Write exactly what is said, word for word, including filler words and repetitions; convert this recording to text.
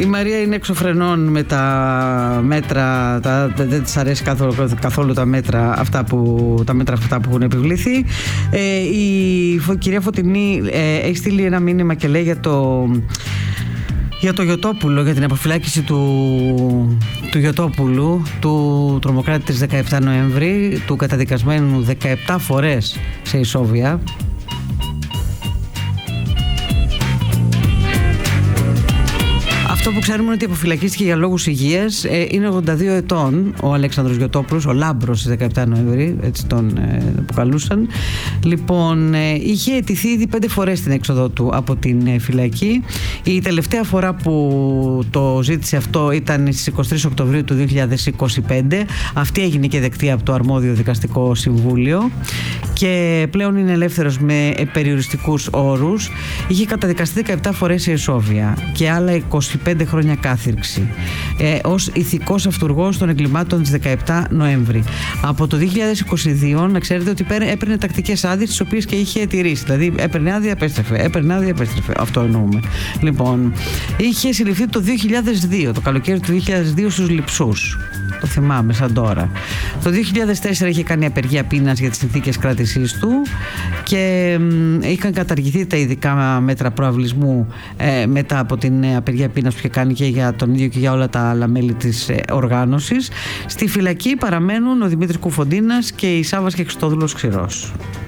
Η Μαρία είναι εξωφρενών με τα μέτρα, τα, δεν της αρέσει καθόλου, καθόλου τα μέτρα αυτά που, τα μέτρα αυτά που έχουν επιβληθεί. Ε, η κυρία Φωτεινή ε, έχει στείλει ένα μήνυμα και λέει για το... για το Γιωτόπουλο, για την αποφυλάκηση του, του Γιωτόπουλου, του τρομοκράτη της δεκαεπτά Νοέμβρη, του καταδικασμένου δεκαεπτά φορές σε ισόβια. Αυτό που ξέρουμε είναι ότι αποφυλακίστηκε για λόγους υγείας. Ε, είναι ογδόντα δύο ετών ο Αλέξανδρος Γιωτόπουλος, ο Λάμπρος, στις δεκαεπτά Νοέμβρη, έτσι τον ε, αποκαλούσαν. Λοιπόν, ε, είχε αιτηθεί ήδη πέντε φορές την έξοδο του από την ε, φυλακή. Η τελευταία φορά που το ζήτησε αυτό ήταν στις εικοστή τρίτη Οκτωβρίου του δύο χιλιάδες είκοσι πέντε. Αυτή έγινε και δεκτή από το αρμόδιο δικαστικό συμβούλιο και πλέον είναι ελεύθερος με περιοριστικούς όρους. Είχε καταδικαστεί δεκαεπτά φορές σε ισόβια και άλλα είκοσι πέντε χρόνια κάθυρξη ε, ως ηθικός αυτουργός των εγκλημάτων της δεκαεπτά Νοέμβρη. Από το δύο χιλιάδες είκοσι δύο να ξέρετε ότι έπαιρνε τακτικές άδειες, τις οποίες και είχε τηρήσει. Δηλαδή έπαιρνε άδεια, επέστρεφε, έπαιρνε άδεια, επέστρεφε. Αυτό εννοούμε. Λοιπόν, είχε συλληφθεί το δύο χιλιάδες δύο, το καλοκαίρι του δύο χιλιάδες δύο στους Λειψούς. Το θυμάμαι σαν τώρα. Το δύο χιλιάδες τέσσερα είχε κάνει απεργία πείνας για τις συνθήκες κράτησής του και μ, είχαν καταργηθεί τα ειδικά μέτρα προαυλισμού ε, μετά από την ε, απεργία πείνας που είχε κάνει και για τον ίδιο και για όλα τα άλλα μέλη της ε, οργάνωσης. Στη φυλακή παραμένουν ο Δημήτρης Κουφοντίνας και η Σάββας και Χριστόδουλος Ξηρός.